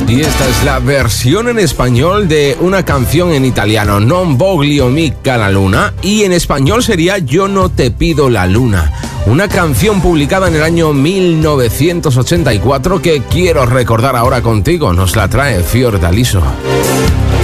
Y esta es la versión en español de una canción en italiano, Non voglio mica la luna, y en español sería Yo no te pido la luna. Una canción publicada en el año 1984 que quiero recordar ahora contigo. Nos la trae Fiordaliso.